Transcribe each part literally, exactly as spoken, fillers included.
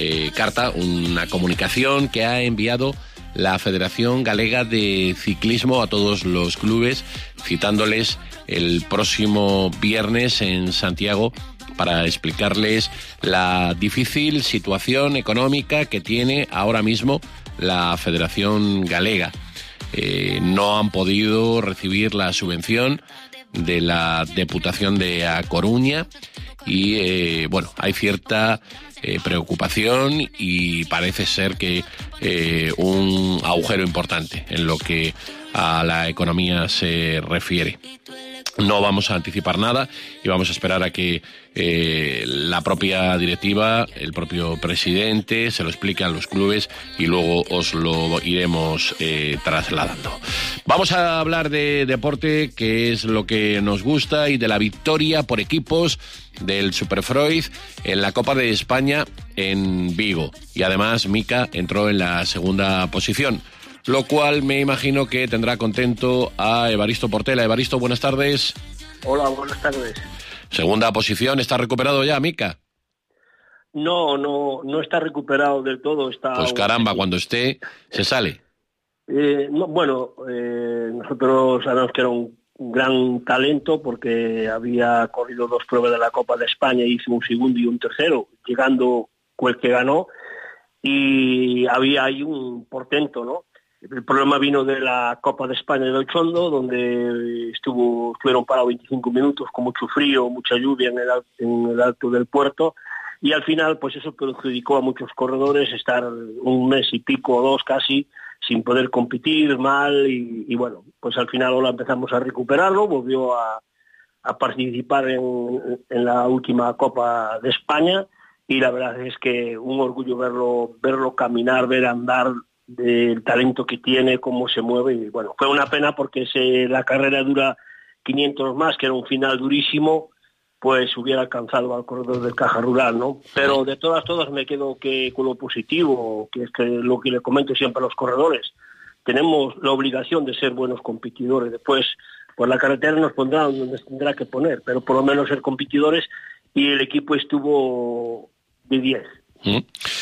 eh, carta, una comunicación que ha enviado la Federación Galega de Ciclismo a todos los clubes, citándoles el próximo viernes en Santiago para explicarles la difícil situación económica que tiene ahora mismo la Federación Galega. Eh, no han podido recibir la subvención de la Deputación de A Coruña y, eh, bueno, hay cierta eh, preocupación y parece ser que eh, un agujero importante en lo que a la economía se refiere. No vamos a anticipar nada y vamos a esperar a que eh, la propia directiva, el propio presidente, se lo explique a los clubes y luego os lo iremos eh, trasladando. Vamos a hablar de deporte, que es lo que nos gusta, y de la victoria por equipos del Superfreud en la Copa de España en Vigo. Y además Mika entró en la segunda posición, lo cual me imagino que tendrá contento a Evaristo Portela. Evaristo, buenas tardes. Hola, buenas tardes. Segunda posición, ¿está recuperado ya, Mika? No, no, no está recuperado del todo. Está pues caramba, un... cuando esté, se sale. Eh, no, bueno, eh, nosotros sabemos que era un gran talento porque había corrido dos pruebas de la Copa de España, hizo un segundo y un tercero, llegando el que ganó, y había ahí un portento, ¿no? El problema vino de la Copa de España de Ochondo, donde estuvo, estuvieron parados veinticinco minutos con mucho frío, mucha lluvia en el, en el alto del puerto, y al final pues eso perjudicó a muchos corredores, estar un mes y pico o dos casi sin poder competir mal, y, y bueno, pues al final ahora empezamos a recuperarlo, volvió a, a participar en, en la última Copa de España, y la verdad es que un orgullo verlo, verlo caminar, ver andar, del talento que tiene, cómo se mueve, y bueno, fue una pena porque se, la carrera dura quinientos más, que era un final durísimo, pues hubiera alcanzado al corredor del Caja Rural, ¿no? Pero de todas, todas me quedo que con lo positivo, que es que lo que le comento siempre a los corredores, tenemos la obligación de ser buenos competidores, después por la carretera nos pondrá donde nos tendrá que poner, pero por lo menos ser competidores, y el equipo estuvo de diez. ¿Mm?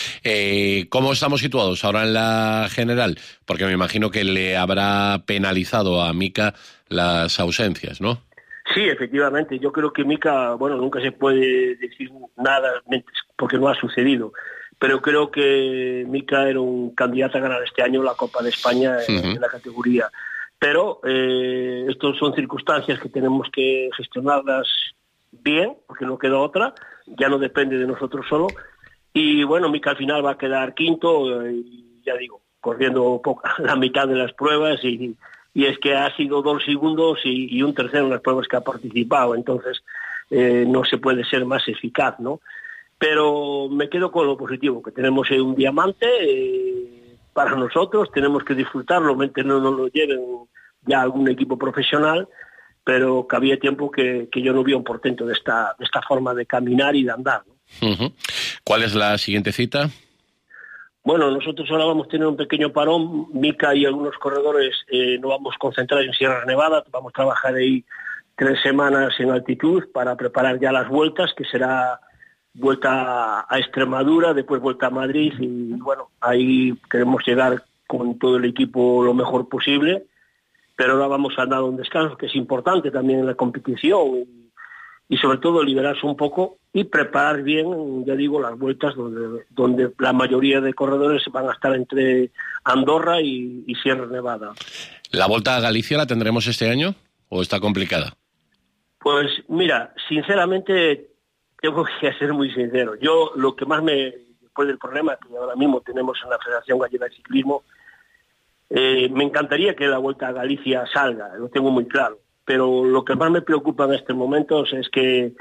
Eh, ¿Cómo estamos situados ahora en la general? Porque me imagino que le habrá penalizado a Mika las ausencias, ¿no? Sí, efectivamente. Yo creo que Mika, bueno, nunca se puede decir nada porque no ha sucedido, pero creo que Mika era un candidato a ganar este año la Copa de España en, uh-huh. en la categoría. Pero eh, estos son circunstancias que tenemos que gestionarlas bien, porque no queda otra, ya no depende de nosotros solo. Y bueno, Mika al final va a quedar quinto, y ya digo, corriendo poca, la mitad de las pruebas, y, y es que ha sido dos segundos y, y un tercero en las pruebas que ha participado, entonces eh, no se puede ser más eficaz, ¿no? Pero me quedo con lo positivo, que tenemos eh, un diamante eh, para nosotros, tenemos que disfrutarlo, mientras no nos lo lleven ya algún equipo profesional, pero que había tiempo que, que yo no vi un portento de esta, de esta forma de caminar y de andar, ¿no? Uh-huh. ¿Cuál es la siguiente cita? Bueno, nosotros ahora vamos a tener un pequeño parón. Mika y algunos corredores eh, nos vamos a concentrar en Sierra Nevada, vamos a trabajar ahí tres semanas en altitud para preparar ya las vueltas, que será vuelta a Extremadura, después vuelta a Madrid, y bueno, ahí queremos llegar con todo el equipo lo mejor posible, pero ahora vamos a dar un descanso, que es importante también en la competición, y, y sobre todo liberarse un poco y preparar bien, ya digo, las vueltas donde, donde la mayoría de corredores van a estar entre Andorra y, y Sierra Nevada. ¿La Volta a Galicia la tendremos este año o está complicada? Pues mira, sinceramente tengo que ser muy sincero. Yo lo que más me, después del problema que ahora mismo tenemos en la Federación Gallega de Ciclismo, eh, me encantaría que la Volta a Galicia salga, lo tengo muy claro. Pero lo que más me preocupa en estos momentos es que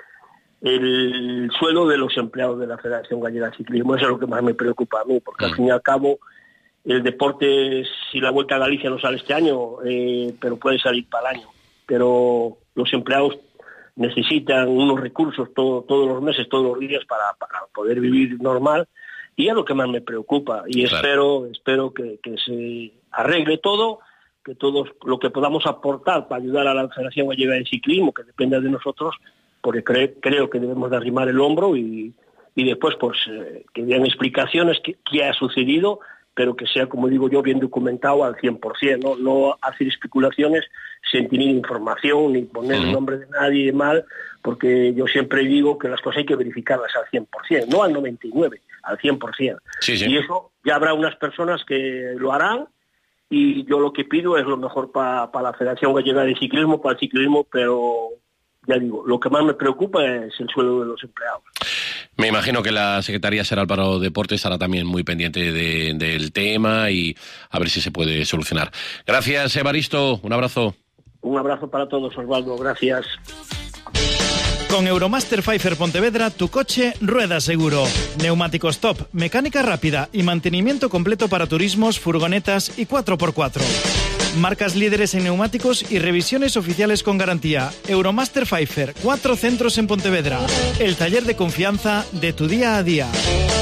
el sueldo de los empleados de la Federación Gallega de Ciclismo, eso es lo que más me preocupa a mí, porque al fin y al cabo el deporte, si la Vuelta a Galicia no sale este año, eh, pero puede salir para el año, pero los empleados necesitan unos recursos todo, todos los meses, todos los días para, para poder vivir normal, y es lo que más me preocupa, y claro. espero espero que, que se arregle todo, que todos lo que podamos aportar para ayudar a la Federación Gallega de Ciclismo, que dependa de nosotros, porque cre- creo que debemos de arrimar el hombro y, y después pues eh, que den explicaciones qué, qué ha sucedido, pero que sea, como digo yo, bien documentado al cien por ciento, ¿no? No hacer especulaciones sin tener información, ni poner uh-huh. el nombre de nadie mal, porque yo siempre digo que las cosas hay que verificarlas al cien por ciento, no al noventa y nueve por ciento, al cien por ciento. Sí, sí. Y eso ya habrá unas personas que lo harán, y yo lo que pido es lo mejor para pa la Federación Gallega de Ciclismo, para el ciclismo, pero ya digo, lo que más me preocupa es el sueldo de los empleados. Me imagino que la Secretaría Xeral para o Deporte estará también muy pendiente de, del tema y a ver si se puede solucionar. Gracias, Evaristo. Un abrazo. Un abrazo para todos, Osvaldo. Gracias. Con Euromaster Pfeiffer Pontevedra, tu coche rueda seguro. Neumáticos top, mecánica rápida y mantenimiento completo para turismos, furgonetas y cuatro por cuatro. Marcas líderes en neumáticos y revisiones oficiales con garantía. Euromaster Pfeiffer, cuatro centros en Pontevedra. El taller de confianza de tu día a día.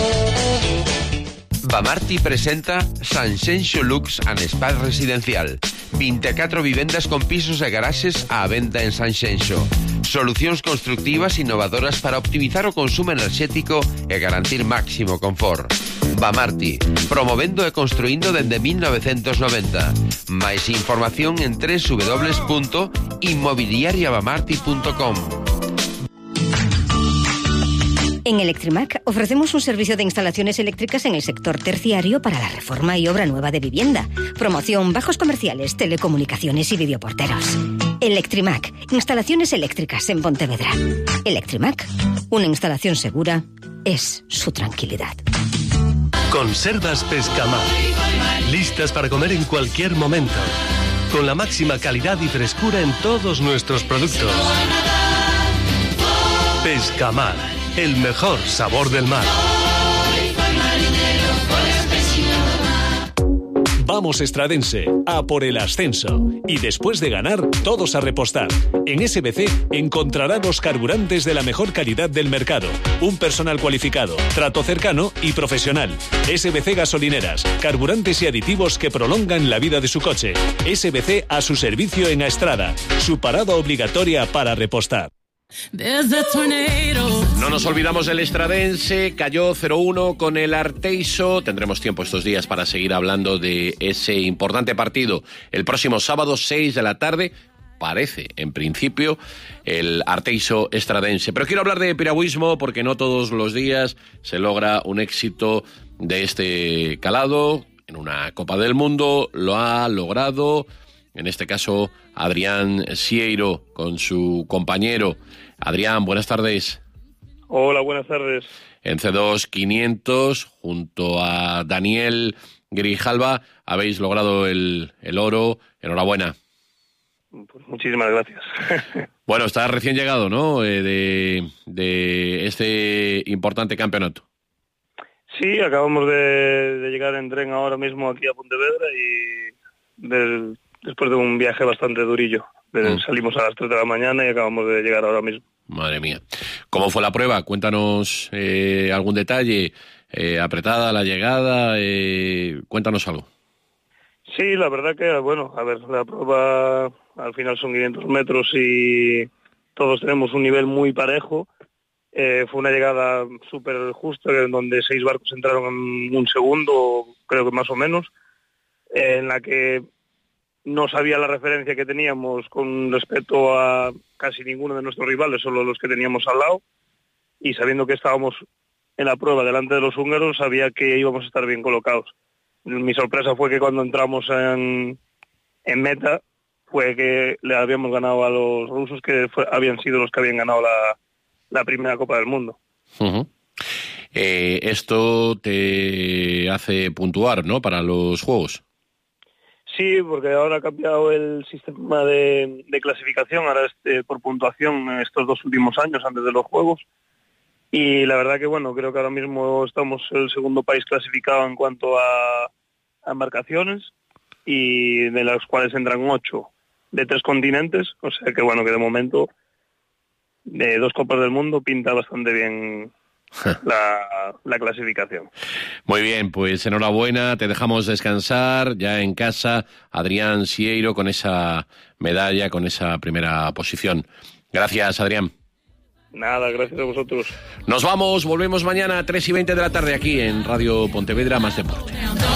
Bamarti presenta Sanxenxo Lux and Spa Residencial. veinticuatro vivendas con pisos e garaxes á venda en Sanxenxo. Solucións constructivas innovadoras para optimizar o consumo enerxético e garantir máximo confort. Bamarti, promovendo e construindo dende mil novecentos noventa. Máis información en doble u doble u doble u punto inmobiliaria bamarti punto com. En Electrimac ofrecemos un servicio de instalaciones eléctricas en el sector terciario para la reforma y obra nueva de vivienda, promoción, bajos comerciales, telecomunicaciones y videoporteros. Electrimac, instalaciones eléctricas en Pontevedra. Electrimac, una instalación segura es su tranquilidad. Conservas Pescamar, listas para comer en cualquier momento, con la máxima calidad y frescura en todos nuestros productos. Pescamar, el mejor sabor del mar. Vamos Estradense, a por el ascenso. Y después de ganar, todos a repostar. En S B C encontrarán los carburantes de la mejor calidad del mercado. Un personal cualificado, trato cercano y profesional. S B C Gasolineras, carburantes y aditivos que prolongan la vida de su coche. S B C a su servicio en Aestrada, su parada obligatoria para repostar. No nos olvidamos del estradense, cayó cero uno con el Arteixo. Tendremos tiempo estos días para seguir hablando de ese importante partido. El próximo sábado, seis de la tarde, parece, en principio, el Arteixo estradense. Pero quiero hablar de piragüismo porque no todos los días se logra un éxito de este calado. En una Copa del Mundo lo ha logrado, en este caso, Adrián Sieiro con su compañero. Adrián, buenas tardes. Hola, buenas tardes. En C dos quinientos, junto a Daniel Grijalva, habéis logrado el, el oro. Enhorabuena. Pues muchísimas gracias. Bueno, estás recién llegado, ¿no?, eh, de, de este importante campeonato. Sí, acabamos de, de llegar en tren ahora mismo aquí a Pontevedra y del, después de un viaje bastante durillo. Mm. Salimos a las tres de la mañana y acabamos de llegar ahora mismo. Madre mía. ¿Cómo fue la prueba? Cuéntanos eh, algún detalle. Eh, ¿Apretada la llegada? Eh, cuéntanos algo. Sí, la verdad que, bueno, a ver, la prueba al final son quinientos metros y todos tenemos un nivel muy parejo. Eh, fue una llegada súper justa, en donde seis barcos entraron en un segundo, creo que más o menos, eh, en la que no sabía la referencia que teníamos con respecto a casi ninguno de nuestros rivales, solo los que teníamos al lado, y sabiendo que estábamos en la prueba delante de los húngaros, sabía que íbamos a estar bien colocados. Mi sorpresa fue que cuando entramos en, en meta, fue que le habíamos ganado a los rusos, que fue, habían sido los que habían ganado la, la primera Copa del Mundo. Uh-huh. Eh, esto te hace puntuar, ¿no?, para los Juegos. Sí, porque ahora ha cambiado el sistema de, de clasificación, ahora es eh, por puntuación estos dos últimos años antes de los Juegos. Y la verdad que, bueno, creo que ahora mismo estamos el segundo país clasificado en cuanto a, a embarcaciones, y de las cuales entran ocho de tres continentes. O sea que, bueno, que de momento de dos Copas del Mundo pinta bastante bien La, la clasificación. Muy bien, pues enhorabuena, te dejamos descansar ya en casa. Adrián Sieiro con esa medalla, con esa primera posición. Gracias, Adrián. Nada, gracias a vosotros. Nos vamos, volvemos mañana a tres y veinte de la tarde aquí en Radio Pontevedra, Más Deporte.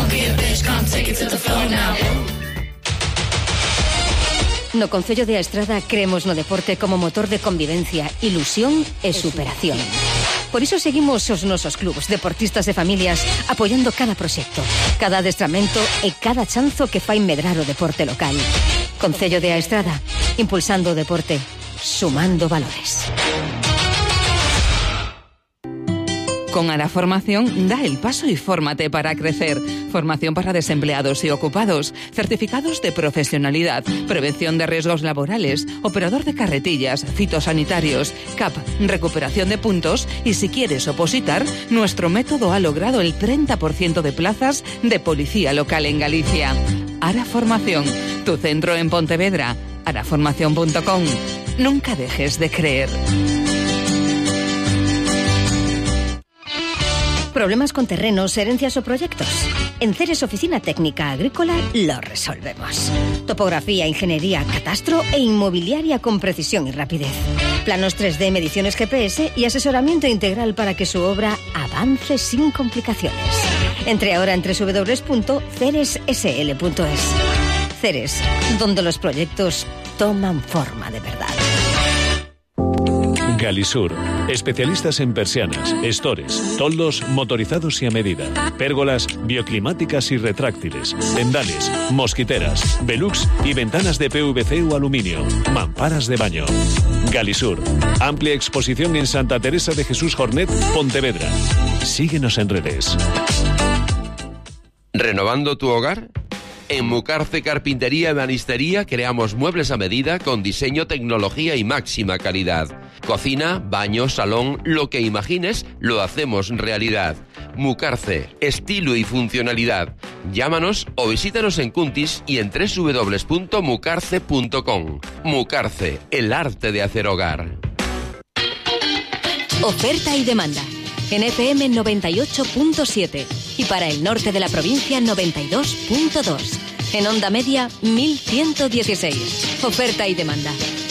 No Concello de Aestrada creemos no deporte como motor de convivencia, ilusión e superación. Por iso seguimos os nosos clubs, deportistas e familias, apoiando cada proxecto, cada adestramento e cada chanzo que fai medrar o deporte local. Concello de Aestrada, impulsando o deporte, sumando valores. Con Ara Formación, da el paso y fórmate para crecer. Formación para desempleados y ocupados, certificados de profesionalidad, prevención de riesgos laborales, operador de carretillas, fitosanitarios, C A P, recuperación de puntos y si quieres opositar, nuestro método ha logrado el treinta por ciento de plazas de policía local en Galicia. Ara Formación, tu centro en Pontevedra. ara formación punto com. Nunca dejes de creer. ¿Problemas con terrenos, herencias o proyectos? En Ceres Oficina Técnica Agrícola lo resolvemos. Topografía, ingeniería, catastro e inmobiliaria con precisión y rapidez. Planos tres D, mediciones G P S y asesoramiento integral para que su obra avance sin complicaciones. Entre ahora en doble u doble u doble u punto ceres s l punto es. Ceres, donde los proyectos toman forma de verdad. Galisur, especialistas en persianas, estores, toldos motorizados y a medida, pérgolas bioclimáticas y retráctiles, tendales, mosquiteras, velux y ventanas de P V C o aluminio, mamparas de baño. Galisur, amplia exposición en Santa Teresa de Jesús Jornet, Pontevedra. Síguenos en redes. ¿Renovando tu hogar? En Mucarce Carpintería y Banistería creamos muebles a medida con diseño, tecnología y máxima calidad. Cocina, baño, salón, lo que imagines, lo hacemos realidad. Mucarce, estilo y funcionalidad. Llámanos o visítanos en Cuntis y en doble u doble u doble u punto mucarce punto com. Mucarce, el arte de hacer hogar. Oferta y demanda. En F M noventa y ocho punto siete y para el norte de la provincia noventa y dos punto dos. En onda media mil ciento dieciséis. Oferta y demanda.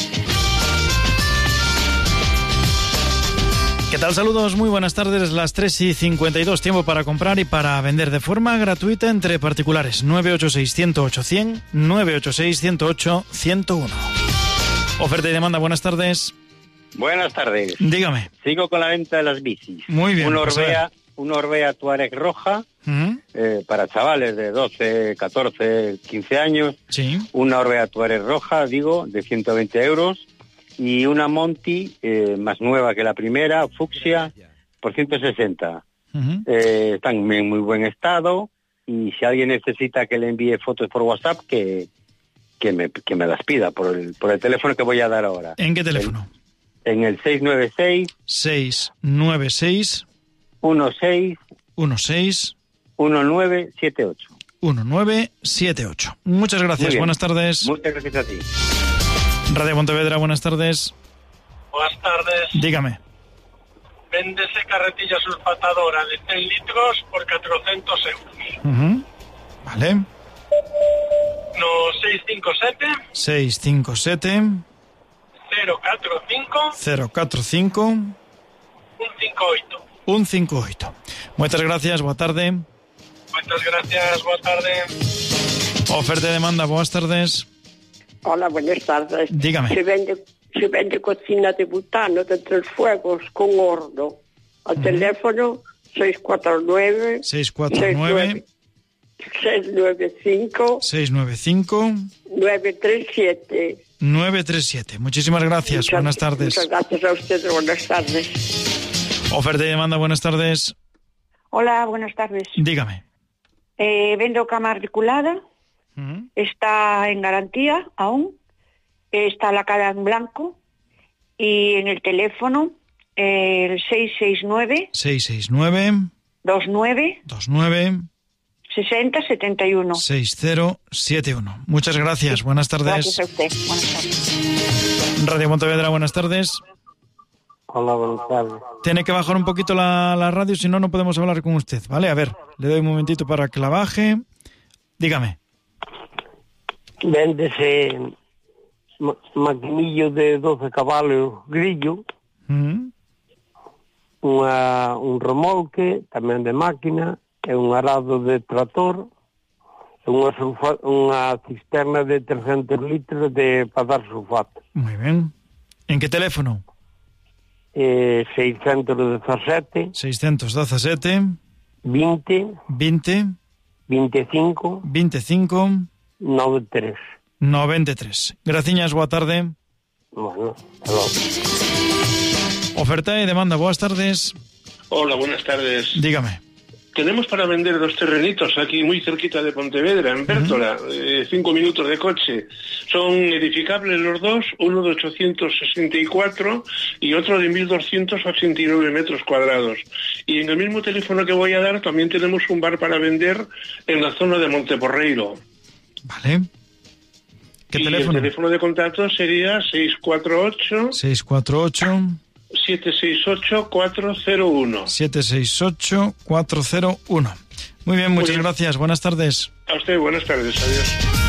¿Qué tal? Saludos, muy buenas tardes, las tres y cincuenta y dos, tiempo para comprar y para vender de forma gratuita entre particulares. nueve ocho seis, uno cero ocho, cien, nueve ocho seis, uno cero ocho, ciento uno. Oferta y demanda, buenas tardes. Buenas tardes. Dígame. Sigo con la venta de las bicis. Muy bien. Una pues Orbea, una Orbea Touareg roja, uh-huh. eh, para chavales de doce, catorce, quince años. Sí. Una Orbea Touareg roja, digo, de ciento veinte euros. Y una Monty, eh, más nueva que la primera, fucsia, por ciento sesenta. Uh-huh. Eh, están en muy buen estado. Y si alguien necesita que le envíe fotos por WhatsApp, que, que, me, que me las pida por el, por el teléfono que voy a dar ahora. ¿En qué teléfono? El, En el seis nueve seis... seis nueve seis... uno seis... uno seis... uno nueve siete ocho. uno nueve siete ocho. Muchas gracias, buenas tardes. Muchas gracias a ti. Radio Pontevedra, buenas tardes. Buenas tardes. Dígame. Véndese carretilla sulfatadora de cien litros por cuatrocientos euros. Uh-huh. Vale. No seis cinco siete... seis cinco siete... cero cuatro cinco... cero cuatro cinco... uno cinco ocho. uno cinco ocho. Muchas gracias, boa tarde. Muchas gracias, boa tarde. Oferta de demanda, buenas tardes. Hola, buenas tardes. Dígame. Se vende, se vende cocina de butano de tres fuegos con horno. Al uh-huh. teléfono seis cuatro nueve... seis cuatro nueve... seis nueve cinco... seis nueve cinco... nueve tres siete. nueve tres siete. Muchísimas gracias. Muchas, buenas tardes. Muchas gracias a ustedes. Buenas tardes. Oferta y demanda, buenas tardes. Hola, buenas tardes. Dígame. Eh, vendo cama articulada. Uh-huh. Está en garantía aún. Está la cara en blanco. Y en el teléfono, eh, el seis seis nueve... seis seis nueve... dos nueve... dos nueve... sesenta setenta y uno. seis cero siete uno. Muchas gracias. Sí. Buenas tardes. Gracias a usted. Buenas tardes. Radio Pontevedra, buenas tardes. Hola, buenas tardes. Tiene que bajar un poquito la, la radio, si no, no podemos hablar con usted, ¿vale? A ver, le doy un momentito para que la baje. Dígame. Véndese maquinillo de doce caballos, grillo, Uh-huh. Unha, un remolque tamén de máquina, e un arado de trator, unha, sulfa, unha cisterna de trescentos litros de para dar sulfato. Muy bien. En que teléfono? Eh, seiscentos dezasete seiscentos dezasete vinte vinte veinticinco veinticinco noventa e tres noventa e tres. Graciñas, boa tarde. Bueno, hasta logo. Oferta y demanda, buenas tardes. Hola, buenas tardes. Dígame. Tenemos para vender dos terrenitos aquí muy cerquita de Pontevedra, en Bértola, uh-huh. eh, cinco minutos de coche. Son edificables los dos, uno de ochocientos sesenta y cuatro y otro de mil doscientos ochenta y nueve metros cuadrados. Y en el mismo teléfono que voy a dar también tenemos un bar para vender en la zona de Monteporreiro. Vale. ¿Qué y teléfono? El teléfono de contacto sería seis cuatro ocho seis cuatro ocho siete seis ocho cuatro cero uno siete seis ocho cuatro cero uno. Muy bien, muchas Muy bien. gracias. Buenas tardes. A usted, buenas tardes. Adiós.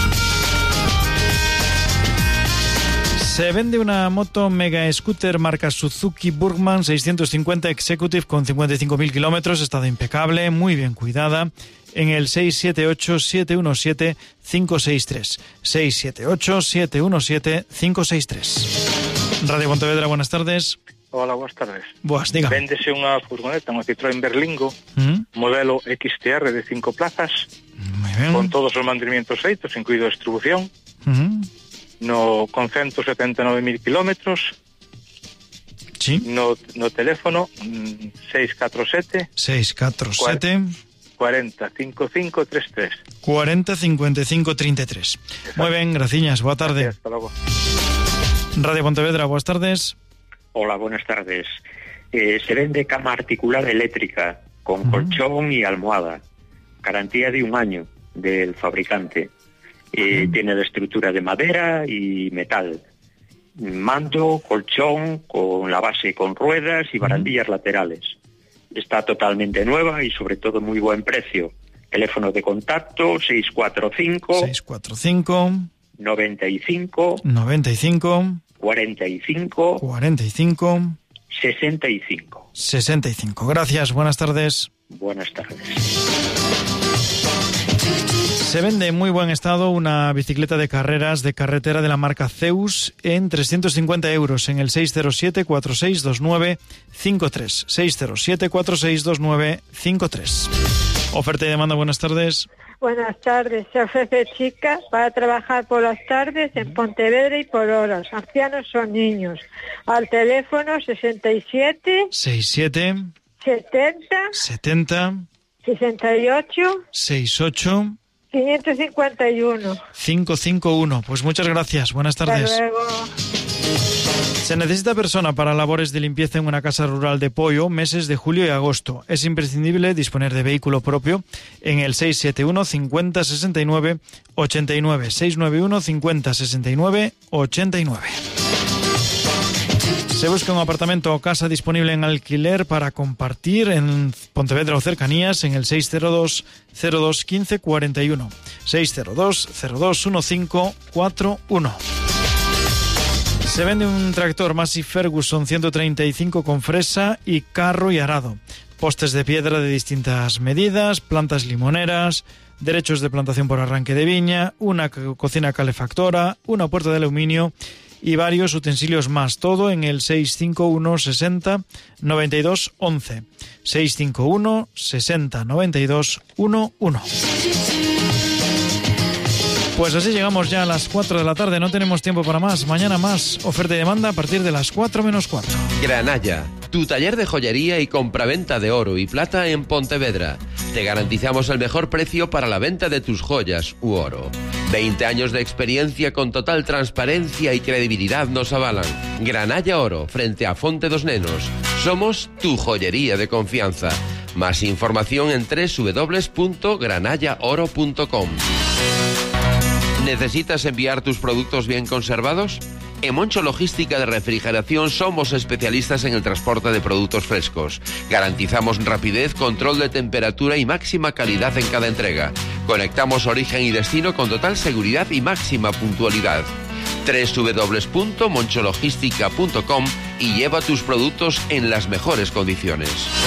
Se vende una moto Mega Scooter marca Suzuki Burgman seiscientos cincuenta Executive con cincuenta y cinco mil kilómetros, estado impecable, muy bien cuidada, en el seis siete ocho siete uno siete cinco seis tres. seis siete ocho siete uno siete cinco seis tres. Radio Pontevedra, buenas tardes. Hola, buenas tardes. Boas, dígame. Véndese unha furgoneta, unha Citroën Berlingo, ¿Mm? modelo X T R de cinco plazas, muy bien. Con todos os mantenimientos feitos, incluído a distribución, ¿Mm? no, con ciento setenta y nueve mil kilómetros, sí. no, no teléfono seis cuatro siete seis cuatro siete cuarenta cincuenta y cinco treinta y tres cuarenta cincuenta y cinco treinta y tres. Muy bien, graciñas, boa tarde. Gracias, hasta luego. Radio Pontevedra, buenas tardes. Hola, buenas tardes. Eh, se vende cama articulada eléctrica con uh-huh. colchón y almohada. Garantía de un año del fabricante. Eh, uh-huh. Tiene la estructura de madera y metal. Mando, colchón, con la base con ruedas y barandillas uh-huh. laterales. Está totalmente nueva y sobre todo muy buen precio. Teléfono de contacto seis cuatro cinco seis cuatro cinco noventa y cinco noventa y cinco cuarenta y cinco cuarenta y cinco sesenta y cinco sesenta y cinco. Gracias, buenas tardes. Buenas tardes. Se vende en muy buen estado una bicicleta de carreras de carretera de la marca Zeus en trescientos cincuenta euros en el seis cero siete cuatro seis dos nueve cinco tres. seis cero siete cuatro seis dos nueve cinco tres. Oferta y demanda, buenas tardes. Buenas tardes, se ofrece chica para trabajar por las tardes en Pontevedra y por horas, ancianos o niños, al teléfono sesenta y siete sesenta y siete setenta setenta sesenta y ocho sesenta y ocho quinientos cincuenta y uno quinientos cincuenta y uno. Pues muchas gracias, buenas tardes. Hasta luego. Se necesita persona para labores de limpieza en una casa rural de Poio, meses de julio y agosto. Es imprescindible disponer de vehículo propio en el seis siete uno cincuenta sesenta y nueve ochenta y nueve, seis nueve uno cincuenta sesenta y nueve ochenta y nueve. Se busca un apartamento o casa disponible en alquiler para compartir en Pontevedra o cercanías en el seis cero dos cero dos quince cuarenta y uno, seis cero dos cero dos quince cuarenta y uno. Se vende un tractor Massey Ferguson ciento treinta y cinco con fresa y carro y arado. Postes de piedra de distintas medidas, plantas limoneras, derechos de plantación por arranque de viña, una cocina calefactora, una puerta de aluminio y varios utensilios más. Todo en el seis cinco uno sesenta noventa y dos once. seis cinco uno sesenta noventa y dos once. Pues así llegamos ya a las cuatro de la tarde, no tenemos tiempo para más. Mañana más, oferta y demanda a partir de las cuatro menos cuarto. Granalla, tu taller de joyería y compraventa de oro y plata en Pontevedra. Te garantizamos el mejor precio para la venta de tus joyas u oro. veinte años de experiencia con total transparencia y credibilidad nos avalan. Granalla Oro, frente a Fonte dos Nenos. Somos tu joyería de confianza. Más información en doble u doble u doble u punto granalla oro punto com. ¿Necesitas enviar tus productos bien conservados? En Moncho Logística de Refrigeración somos especialistas en el transporte de productos frescos. Garantizamos rapidez, control de temperatura y máxima calidad en cada entrega. Conectamos origen y destino con total seguridad y máxima puntualidad. doble u doble u doble u punto monchologística punto com y lleva tus productos en las mejores condiciones.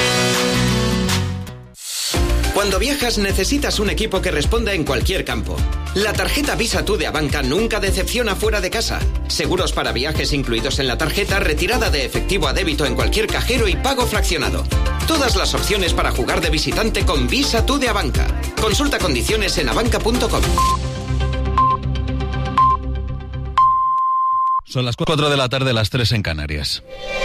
Cuando viajas necesitas un equipo que responda en cualquier campo. La tarjeta Visa Tú de Abanca nunca decepciona fuera de casa. Seguros para viajes incluidos en la tarjeta, retirada de efectivo a débito en cualquier cajero y pago fraccionado. Todas las opciones para jugar de visitante con Visa Tú de Abanca. Consulta condiciones en abanca punto com. Son las cuatro de la tarde, las tres en Canarias.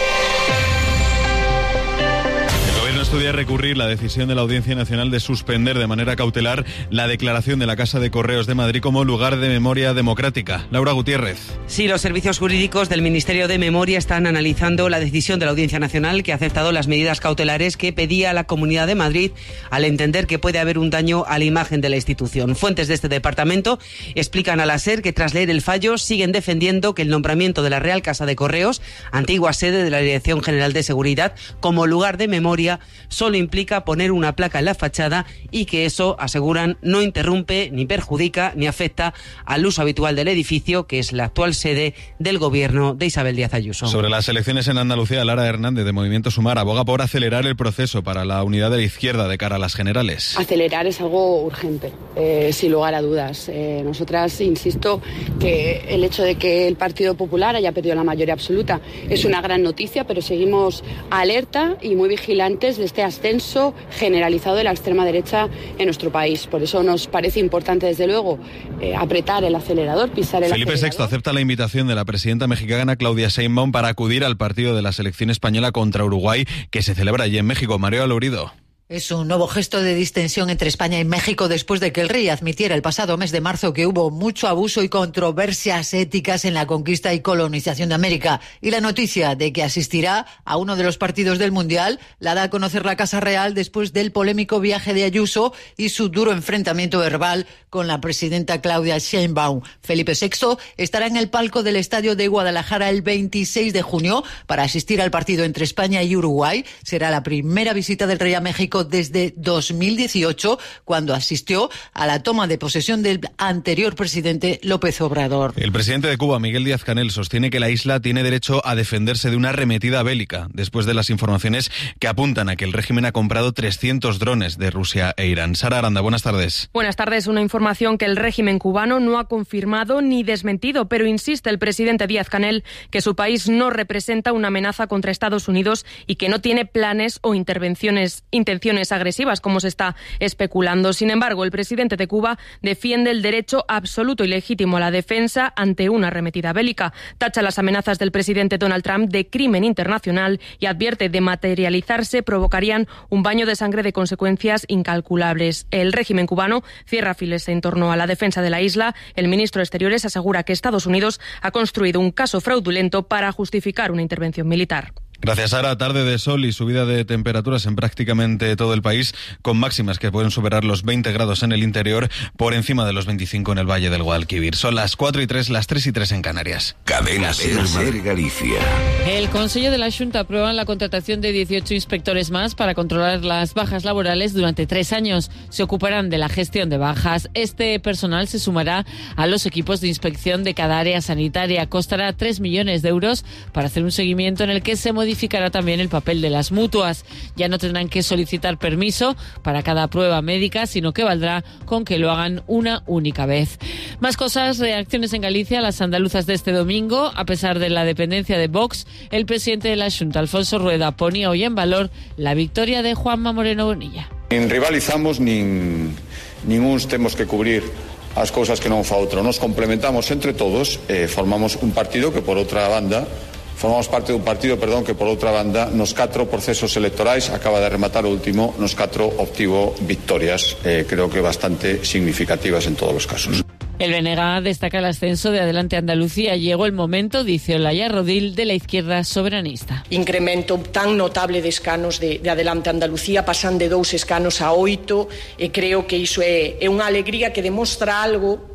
Estudia recurrir la decisión de la Audiencia Nacional de suspender de manera cautelar la declaración de la Casa de Correos de Madrid como lugar de memoria democrática. Laura Gutiérrez. Sí, los servicios jurídicos del Ministerio de Memoria están analizando la decisión de la Audiencia Nacional que ha aceptado las medidas cautelares que pedía la Comunidad de Madrid al entender que puede haber un daño a la imagen de la institución. Fuentes de este departamento explican a la SER que tras leer el fallo siguen defendiendo que el nombramiento de la Real Casa de Correos, antigua sede de la Dirección General de Seguridad, como lugar de memoria solo implica poner una placa en la fachada y que eso, aseguran, no interrumpe, ni perjudica, ni afecta al uso habitual del edificio, que es la actual sede del gobierno de Isabel Díaz Ayuso. Sobre las elecciones en Andalucía, Lara Hernández, de Movimiento Sumar, aboga por acelerar el proceso para la unidad de la izquierda de cara a las generales. Acelerar es algo urgente, eh, sin lugar a dudas. Eh, nosotras, insisto, que el hecho de que el Partido Popular haya perdido la mayoría absoluta es una gran noticia, pero seguimos alerta y muy vigilantes de este ascenso generalizado de la extrema derecha en nuestro país. Por eso nos parece importante, desde luego, eh, apretar el acelerador, pisar el Felipe acelerador. sexto acepta la invitación de la presidenta mexicana Claudia Sheinbaum para acudir al partido de la selección española contra Uruguay, que se celebra allí en México. Mario Alourido. Es un nuevo gesto de distensión entre España y México después de que el rey admitiera el pasado mes de marzo que hubo mucho abuso y controversias éticas en la conquista y colonización de América. Y la noticia de que asistirá a uno de los partidos del Mundial la da a conocer la Casa Real después del polémico viaje de Ayuso y su duro enfrentamiento verbal con la presidenta Claudia Sheinbaum. Felipe sexto estará en el palco del Estadio de Guadalajara el veintiséis de junio para asistir al partido entre España y Uruguay. Será la primera visita del rey a México desde dos mil dieciocho, cuando asistió a la toma de posesión del anterior presidente López Obrador. El presidente de Cuba, Miguel Díaz-Canel, sostiene que la isla tiene derecho a defenderse de una arremetida bélica, después de las informaciones que apuntan a que el régimen ha comprado trescientos drones de Rusia e Irán. Sara Aranda, buenas tardes. Buenas tardes. Una información que el régimen cubano no ha confirmado ni desmentido, pero insiste el presidente Díaz-Canel que su país no representa una amenaza contra Estados Unidos y que no tiene planes o intervenciones, intenciones agresivas, como se está especulando. Sin embargo, el presidente de Cuba defiende el derecho absoluto y legítimo a la defensa ante una arremetida bélica. Tacha las amenazas del presidente Donald Trump de crimen internacional y advierte de materializarse provocarían un baño de sangre de consecuencias incalculables. El régimen cubano cierra filas en torno a la defensa de la isla. El ministro de Exteriores asegura que Estados Unidos ha construido un caso fraudulento para justificar una intervención militar. Gracias, Sara. Tarde de sol y subida de temperaturas en prácticamente todo el país, con máximas que pueden superar los veinte grados en el interior, por encima de los veinticinco en el Valle del Guadalquivir. Son las cuatro y tres, las tres y tres en Canarias. Cadena Ser Galicia. El Consejo de la Xunta aprueba la contratación de dieciocho inspectores más para controlar las bajas laborales durante tres años. Se ocuparán de la gestión de bajas. Este personal se sumará a los equipos de inspección de cada área sanitaria. Costará tres millones de euros para hacer un seguimiento en el que se modificará modificará también el papel de las mutuas. Ya no tendrán que solicitar permiso para cada prueba médica, sino que valdrá con que lo hagan una única vez. Más cosas, reacciones en Galicia a las andaluzas de este domingo. A pesar de la dependencia de Vox, el presidente de la Xunta, Alfonso Rueda, ponía hoy en valor la victoria de Juanma Moreno Bonilla. Nin rivalizamos, nin, nin uns temos que cubrir as cousas que non fa outro. Nos complementamos entre todos, eh, formamos un partido que por outra banda Formamos parte dun partido, perdón, que por outra banda nos catro procesos electorais acaba de rematar o último, nos catro obtivo victorias, eh, creo que bastante significativas en todos os casos. El B N G destaca el ascenso de Adelante Andalucía. Llegó el momento, dice Olaya Rodil, de la izquierda soberanista. Incremento tan notable de escanos de, de Adelante Andalucía, pasan de dous escanos a oito, e creo que iso é, é unha alegría que demostra algo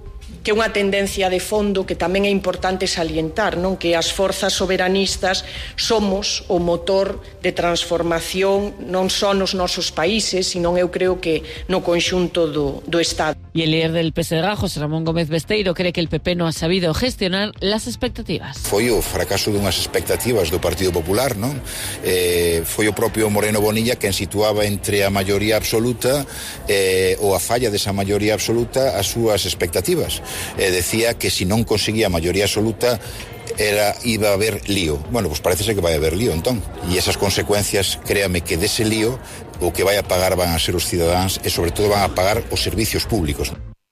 que é unha tendencia de fondo que tamén é importante salientar, non? Que as forzas soberanistas somos o motor de transformación non só nos nosos países, sino eu creo que no conxunto do, do Estado. Y el líder del P S D G, José Ramón Gómez Besteiro, cree que el P P no ha sabido gestionar las expectativas. Foi o fracaso dunhas expectativas do Partido Popular, non? Eh, foi o propio Moreno Bonilla quen situaba entre a maioría absoluta eh, ou a falla desa maioría absoluta as súas expectativas. Eh, decía que se non conseguía a maioría absoluta era iba a haber lío. Bueno, pues parece ser que vai haber lío, entón. E esas consecuencias, créame que dese lío o que vai a pagar van a ser os cidadáns e sobre todo van a pagar os servicios públicos.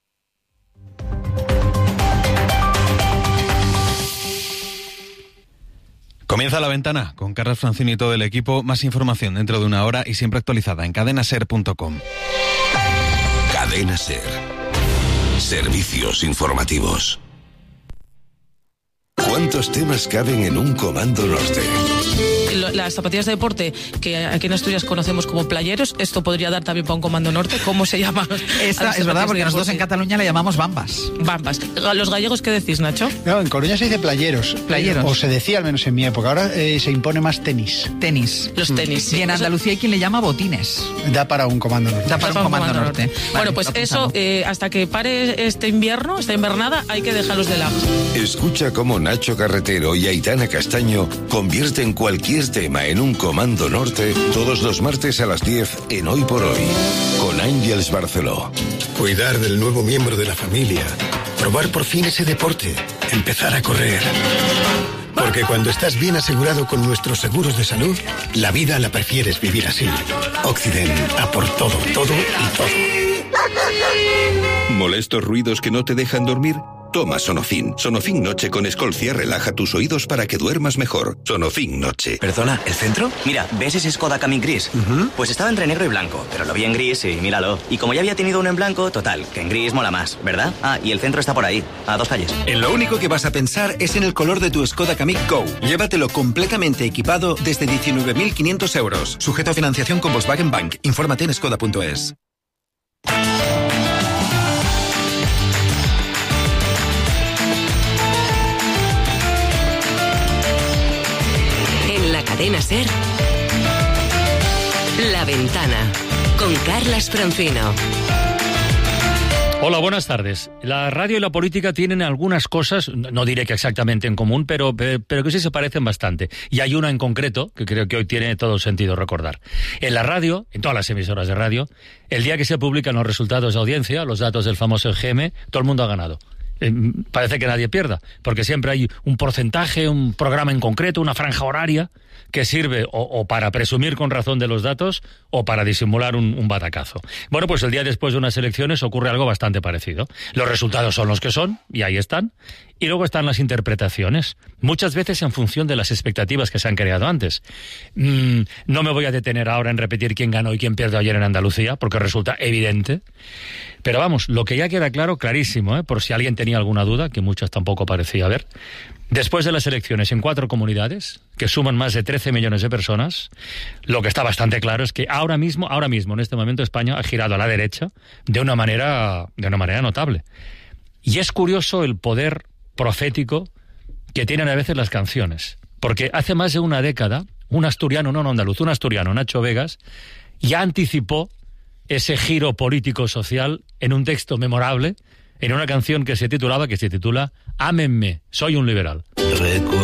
Comienza La Ventana con Carlos Francini y todo el equipo. Más información dentro de una hora y siempre actualizada en cadena ser punto com. Cadena Ser. Servicios informativos. ¿Cuántos temas caben en un Comando Norte? Las zapatillas de deporte, que aquí en Asturias conocemos como playeros, esto podría dar también para un Comando Norte. ¿Cómo se llama? Esta es verdad, porque nosotros en Cataluña le llamamos bambas. Bambas. ¿Los gallegos qué decís, Nacho? No, en Coruña se dice playeros. Playeros. O se decía, al menos en mi época. Ahora eh, se impone más tenis. Tenis. Los tenis. Sí. Y en Andalucía hay quien le llama botines. Da para un Comando Norte. Da para, para un Comando, comando Norte. norte. Vale, bueno, pues eso, eh, hasta que pare este invierno, esta invernada, hay que dejarlos de lado. Escucha cómo Nacho Carretero y Aitana Castaño convierten cualquier tema en un Comando Norte todos los martes a las diez en Hoy por Hoy, con Ángels Barceló. Cuidar del nuevo miembro de la familia, probar por fin ese deporte, empezar a correr. Porque cuando estás bien asegurado con nuestros seguros de salud, la vida la prefieres vivir así. Occident, a por todo, todo y todo. ¿Molestos ruidos que no te dejan dormir? Toma Sonofin. Sonofin Noche con Escolcia relaja tus oídos para que duermas mejor. Sonofin Noche. Perdona, ¿el centro? Mira, ¿ves ese Skoda Kamiq gris? Uh-huh. Pues estaba entre negro y blanco, pero lo vi en gris y míralo. Y como ya había tenido uno en blanco, total, que en gris mola más, ¿verdad? Ah, y el centro está por ahí, a dos calles. En lo único que vas a pensar es en el color de tu Skoda Kamiq Go. Llévatelo completamente equipado desde diecinueve mil quinientos euros. Sujeto a financiación con Volkswagen Bank. Infórmate en skoda punto es. Cadena Ser, La Ventana, con Carlas Francino. Hola, buenas tardes. La radio y la política tienen algunas cosas, no diré que exactamente en común, pero, pero que sí se parecen bastante. Y hay una en concreto que creo que hoy tiene todo sentido recordar. En la radio, en todas las emisoras de radio, el día que se publican los resultados de audiencia, los datos del famoso E G M, todo el mundo ha ganado. Eh, parece que nadie pierda, porque siempre hay un porcentaje, un programa en concreto, una franja horaria que sirve o, o para presumir con razón de los datos o para disimular un, un batacazo. Bueno, pues el día después de unas elecciones ocurre algo bastante parecido. Los resultados son los que son, y ahí están, y luego están las interpretaciones, muchas veces en función de las expectativas que se han creado antes. Mm, no me voy a detener ahora en repetir quién ganó y quién perdió ayer en Andalucía, porque resulta evidente. Pero vamos, lo que ya queda claro, clarísimo, ¿eh? Por si alguien tenía alguna duda, que muchas tampoco parecía haber. Después de las elecciones en cuatro comunidades, que suman más de trece millones de personas, lo que está bastante claro es que ahora mismo, ahora mismo, en este momento, España ha girado a la derecha de una manera, de una manera notable. Y es curioso el poder profético que tienen a veces las canciones. Porque hace más de una década, un asturiano, no un andaluz, un asturiano, Nacho Vegas, ya anticipó ese giro político-social en un texto memorable, en una canción que se titulaba, que se titula Ámenme, soy un liberal. Recuerdo